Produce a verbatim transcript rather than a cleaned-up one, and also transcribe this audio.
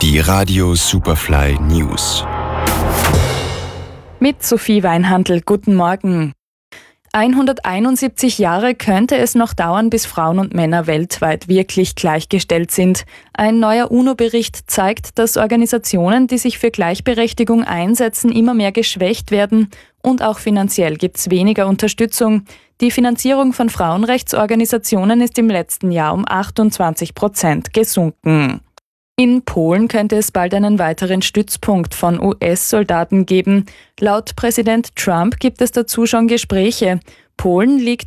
Die Radio Superfly News. Mit Sophie Weinhandl, guten Morgen. hunderteinundsiebzig Jahre könnte es noch dauern, bis Frauen und Männer weltweit wirklich gleichgestellt sind. Ein neuer UNO-Bericht zeigt, dass Organisationen, die sich für Gleichberechtigung einsetzen, immer mehr geschwächt werden und auch finanziell gibt es weniger Unterstützung. Die Finanzierung von Frauenrechtsorganisationen ist im letzten Jahr um achtundzwanzig Prozent gesunken. In Polen könnte es bald einen weiteren Stützpunkt von U S-Soldaten geben. Laut Präsident Trump gibt es dazu schon Gespräche. Polen liegt